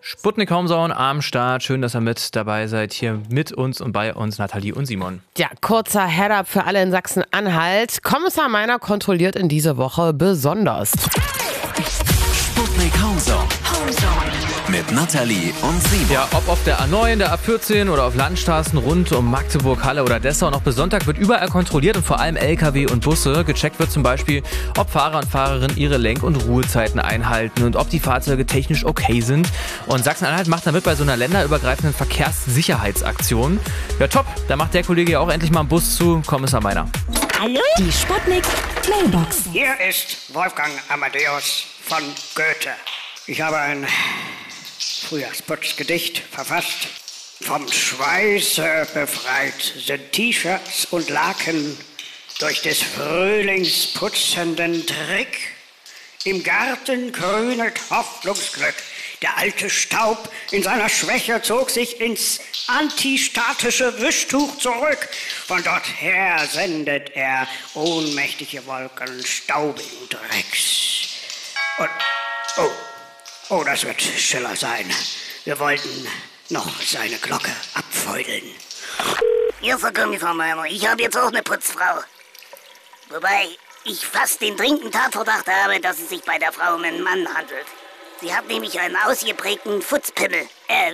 Sputnik Homezone am Start. Schön, dass ihr mit dabei seid. Hier mit uns und bei uns Nathalie und Simon. Ja, kurzer Head-up für alle in Sachsen-Anhalt. Kommissar Meiner kontrolliert in dieser Woche besonders. Sputnik Homezone. Mit Nathalie und Simon. Ja, ob auf der A9, der A14 oder auf Landstraßen rund um Magdeburg, Halle oder Dessau. Noch bis Sonntag wird überall kontrolliert und vor allem LKW und Busse. Gecheckt wird zum Beispiel, ob Fahrer und Fahrerinnen ihre Lenk- und Ruhezeiten einhalten und ob die Fahrzeuge technisch okay sind. Und Sachsen-Anhalt macht damit bei so einer länderübergreifenden Verkehrssicherheitsaktion. Ja, top. Da macht der Kollege ja auch endlich mal einen Bus zu. Kommissar Meiner. Hallo? Die Sputnik Mailbox. Hier ist Wolfgang Amadeus von Goethe. Ich habe ein Frühjahrsputzgedicht verfasst. Vom Schweiße befreit sind T-Shirts und Laken durch des Frühlings putzenden Trick. Im Garten grünet Hoffnungsglück. Der alte Staub in seiner Schwäche zog sich ins antistatische Wischtuch zurück. Von dort her sendet er ohnmächtige Wolken staubigen Drecks. Und, oh, das wird Schiller sein. Wir wollten noch seine Glocke abfeudeln. Hier ist der Kommissar Meiner. Ich habe jetzt auch eine Putzfrau. Wobei ich fast den dringenden Tatverdacht habe, dass es sich bei der Frau um einen Mann handelt. Sie hat nämlich einen ausgeprägten Putzfimmel.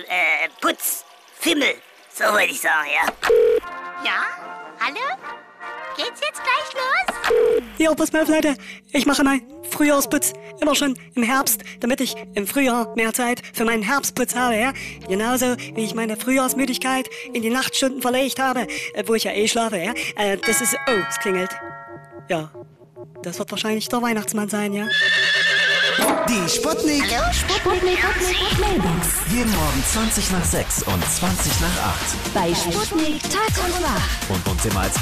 So wollte ich sagen, ja. Ja? Hallo? Geht's jetzt gleich los? Ja, pass mal auf, Leute. Ich mache meinen Frühjahrsputz immer schon im Herbst, damit ich im Frühjahr mehr Zeit für meinen Herbstputz habe, ja? Genauso wie ich meine Frühjahrsmüdigkeit in die Nachtstunden verlegt habe, wo ich ja schlafe, ja? Das ist... Oh, es klingelt. Ja, das wird wahrscheinlich der Weihnachtsmann sein, ja? Die Sputnik. Hallo? Sputnik Mailbox. Jeden Morgen 20 nach 6 und 20 nach 8. Bei Sputnik Tag und Nacht. Und uns immer als